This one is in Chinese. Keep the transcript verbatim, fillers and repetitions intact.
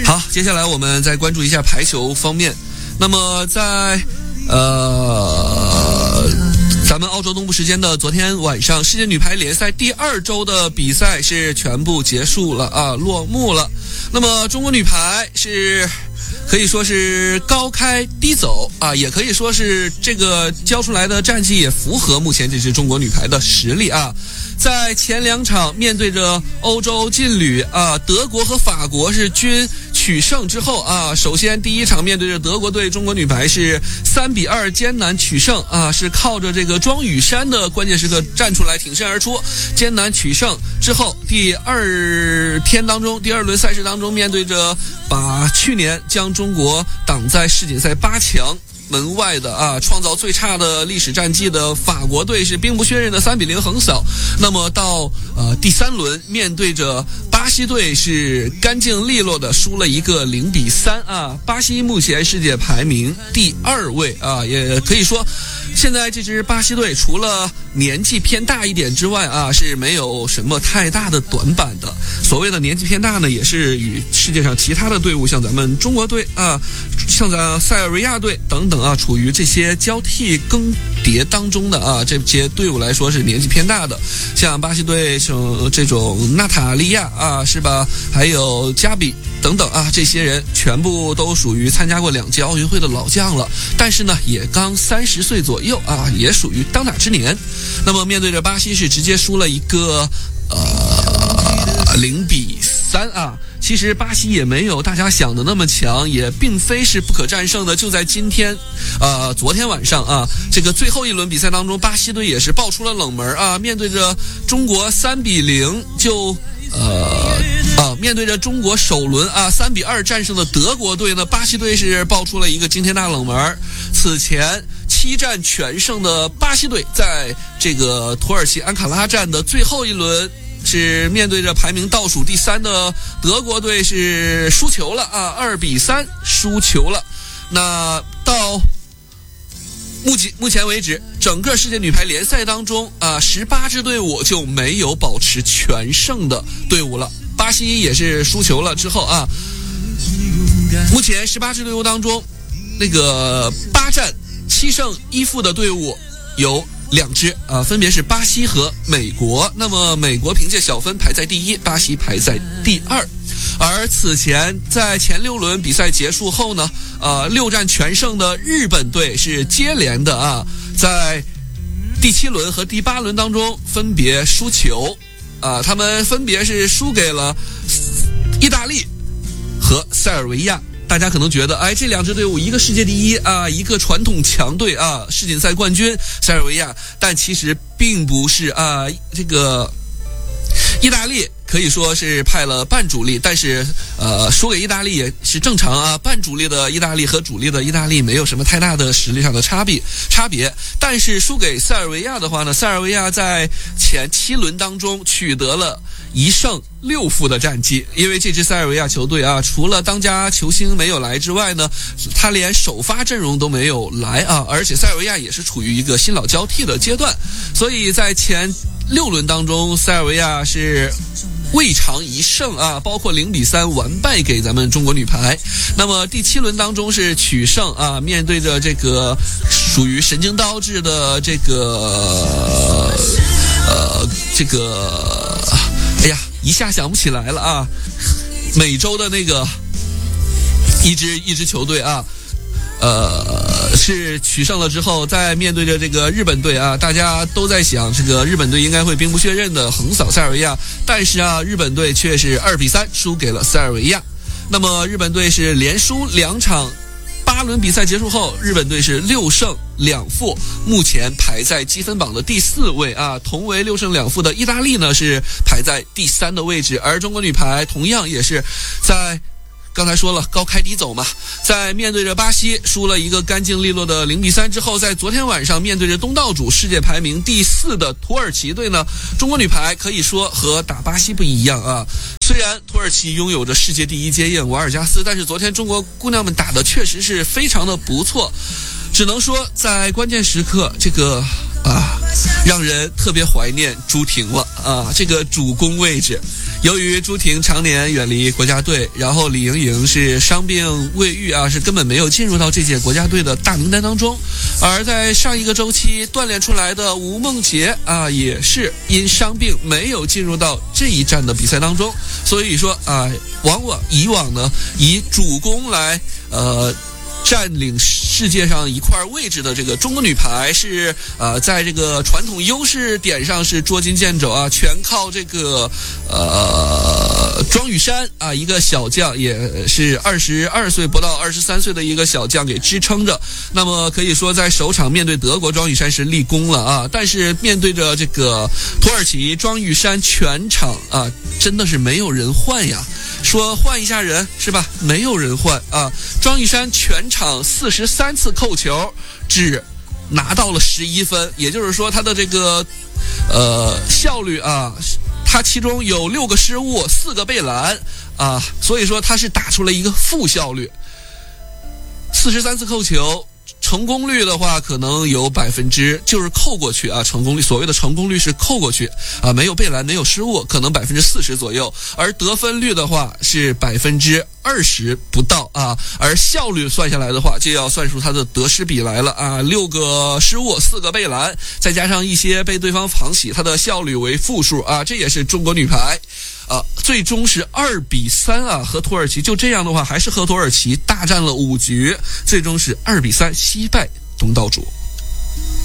好，接下来我们再关注一下排球方面。那么在呃咱们澳洲东部时间的昨天晚上，世界女排联赛第二周的比赛是全部结束了啊，落幕了。那么中国女排是可以说是高开低走啊，也可以说是这个交出来的战绩也符合目前这支中国女排的实力啊。在前两场面对着欧洲劲旅啊，德国和法国是均取胜之后啊，首先第一场面对着德国队，中国女排是三比二艰难取胜啊，是靠着这个庄雨珊的关键时刻站出来挺身而出，艰难取胜之后，第二天当中，第二轮赛事当中，面对着把去年将中国挡在世锦赛八强门外的啊，创造最差的历史战绩的法国队是兵不血刃的三比零横扫。那么到呃第三轮面对着巴西队是干净利落的输了一个零比三啊。巴西目前世界排名第二位啊，也可以说现在这支巴西队除了年纪偏大一点之外啊，是没有什么太大的短板的。所谓的年纪偏大呢，也是与世界上其他的队伍，像咱们中国队啊，像咱塞尔维亚队等等啊，处于这些交替更迭当中的啊，这些队伍来说是年纪偏大的。像巴西队像这种纳塔利亚啊，是吧？还有加比等等啊，这些人全部都属于参加过两届奥运会的老将了，但是呢，也刚三十岁左右啊，也属于当打之年。那么面对着巴西是直接输了一个呃零比三啊。其实巴西也没有大家想的那么强，也并非是不可战胜的。就在今天，呃，昨天晚上啊，这个最后一轮比赛当中，巴西队也是爆出了冷门啊，面对着中国三比零就呃啊，面对着中国首轮啊三比二战胜的德国队呢，巴西队是爆出了一个惊天大冷门。此前七战全胜的巴西队，在这个土耳其安卡拉站的最后一轮，是面对着排名倒数第三的德国队是输球了啊，二比三输球了。那到目前目前为止，整个世界女排联赛当中啊，十八支队伍就没有保持全胜的队伍了。巴西也是输球了之后啊，目前十八支队伍当中，那个八战七胜一负的队伍有两支啊，分别是巴西和美国。那么美国凭借小分排在第一，巴西排在第二。而此前在前六轮比赛结束后呢，呃，六战全胜的日本队是接连的啊，在第七轮和第八轮当中分别输球啊，他们分别是输给了意大利和塞尔维亚。大家可能觉得，哎，这两支队伍一个世界第一啊，一个传统强队啊，世锦赛冠军塞尔维亚，但其实并不是啊。这个意大利可以说是派了半主力，但是呃，输给意大利也是正常啊。半主力的意大利和主力的意大利没有什么太大的实力上的差别差别。但是输给塞尔维亚的话呢，塞尔维亚在前七轮当中取得了一胜六负的战绩，因为这支塞尔维亚球队啊，除了当家球星没有来之外呢，他连首发阵容都没有来啊，而且塞尔维亚也是处于一个新老交替的阶段，所以在前六轮当中，塞尔维亚是未尝一胜啊，包括零比三完败给咱们中国女排。那么第七轮当中是取胜啊，面对着这个属于神经刀制的这个呃这个。哎呀，一下想不起来了啊！美洲的那个一支一支球队啊，呃，是取胜了之后，在面对着这个日本队啊，大家都在想，这个日本队应该会兵不血刃的横扫塞尔维亚，但是啊，日本队却是二比三输给了塞尔维亚。那么日本队是连输两场。八轮比赛结束后，日本队是六胜两负，目前排在积分榜的第四位啊。同为六胜两负的意大利呢是排在第三的位置，而中国女排同样也是在刚才说了高开低走嘛，在面对着巴西输了一个干净利落的零比三之后，在昨天晚上面对着东道主世界排名第四的土耳其队呢，中国女排可以说和打巴西不一样啊。虽然土耳其拥有着世界第一接应瓦尔加斯，但是昨天中国姑娘们打的确实是非常的不错，只能说在关键时刻这个啊让人特别怀念朱婷了啊，这个主攻位置， 由于朱婷常年远离国家队，然后李盈莹是伤病未愈啊，是根本没有进入到这届国家队的大名单当中。而在上一个周期锻炼出来的吴梦洁啊，也是因伤病没有进入到这一站的比赛当中。所以说啊，往往以往呢，以主攻来呃。占领世界上一块位置的这个中国女排是呃，在这个传统优势点上是捉襟见肘啊，全靠这个呃庄雨珊啊，一个小将，也是二十二岁不到二十三岁的一个小将给支撑着。那么可以说在首场面对德国，庄雨珊是立功了啊，但是面对着这个土耳其，庄雨珊全场啊真的是没有人换呀。说换一下人是吧？没有人换啊！庄雨珊全场四十三次扣球，只拿到了十一分，也就是说他的这个呃效率啊，他其中有六个失误，四个被拦啊，所以说他是打出了一个负效率。四十三次扣球。成功率的话可能有百分之就是扣过去啊，成功率所谓的成功率是扣过去啊，没有被拦没有失误，可能百分之四十左右，而得分率的话是百分之二十不到啊，而效率算下来的话就要算出它的得失比来了啊，六个失误四个被拦，再加上一些被对方防洗，它的效率为负数啊，这也是中国女排啊，最终是二比三啊，和土耳其就这样的话，还是和土耳其大战了五局，最终是二比三惜败东道主。